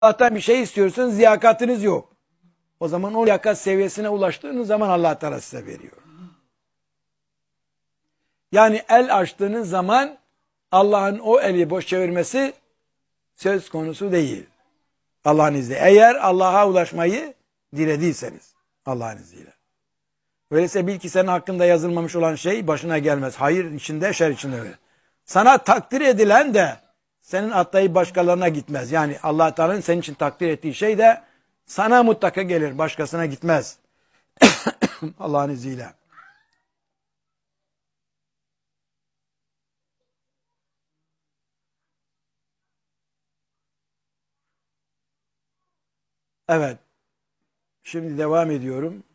Allah'tan bir şey istiyorsun, liyakatınız yok. O zaman o liyakat seviyesine ulaştığınız zaman Allah Teala size veriyor. Yani el açtığınız zaman Allah'ın o eli boş çevirmesi söz konusu değil. Allah'ın izniyle. Eğer Allah'a ulaşmayı dilediyseniz Allah'ın izniyle. Öyleyse bil ki senin hakkında yazılmamış olan şey başına gelmez. Hayır içinde, şer içinde öyle. Sana takdir edilen de senin atlayıp başkalarına gitmez. Yani Allah Teala'nın senin için takdir ettiği şey de sana mutlaka gelir. Başkasına gitmez. Allah'ın izniyle. Evet. Şimdi devam ediyorum.